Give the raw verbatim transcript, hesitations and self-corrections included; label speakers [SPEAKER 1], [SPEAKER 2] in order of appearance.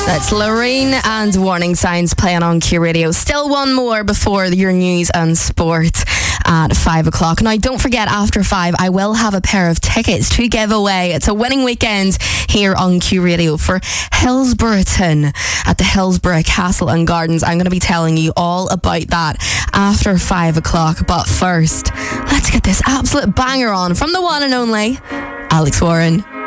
[SPEAKER 1] That's Loreen and Warning Signs playing on Q Radio. Still one more before your news and sport at five o'clock. Now, don't forget, after five, I will have a pair of tickets to give away. It's a winning weekend here on Q Radio for Hillsborough at the Hillsborough Castle and Gardens. I'm going to be telling you all about that after five o'clock. But first, let's get this absolute banger on from the one and only Alex Warren.